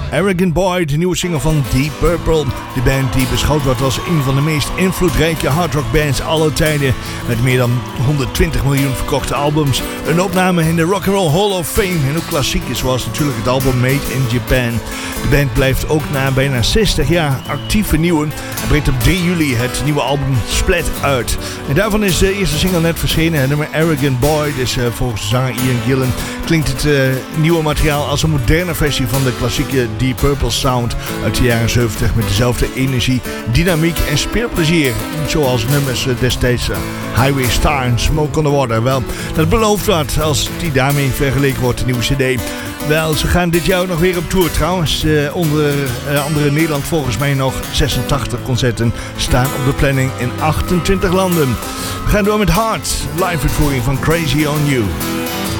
Arrogant Boy, de nieuwe single van Deep Purple. De band die beschouwd wordt als een van de meest invloedrijke hardrockbands aller tijden. Met meer dan 120 miljoen verkochte albums. Een opname in de Rock and Roll Hall of Fame. En ook klassieken zoals natuurlijk het album Made in Japan. De band blijft ook na bijna 60 jaar actief vernieuwen. En brengt op 3 juli het nieuwe album Split uit. En daarvan is de eerste single net verschenen. Het nummer Arrogant Boy. Dus volgens zanger Ian Gillan klinkt het nieuwe materiaal als een moderne versie van de klassieke Deep Purple sound uit de jaren 70 met dezelfde energie, dynamiek en speelplezier. Zoals nummers destijds Highway Star en Smoke on the Water. Wel, dat belooft wat als die daarmee vergeleken wordt, de nieuwe cd. Wel, ze gaan dit jaar nog weer op tour trouwens. Onder andere in Nederland volgens mij nog 86 concerten staan op de planning in 28 landen. We gaan door met Heart, live uitvoering van Crazy on You.